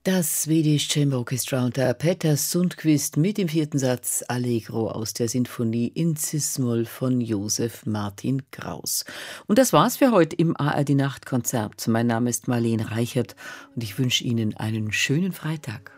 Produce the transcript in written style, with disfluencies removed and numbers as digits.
Das Swedish Chamber Orchestra unter Peter Sundqvist mit dem vierten Satz Allegro aus der Sinfonie in Cis-Moll von Josef Martin Kraus. Und das war's für heute im ARD Nachtkonzert. Mein Name ist Marlene Reichert und ich wünsche Ihnen einen schönen Freitag.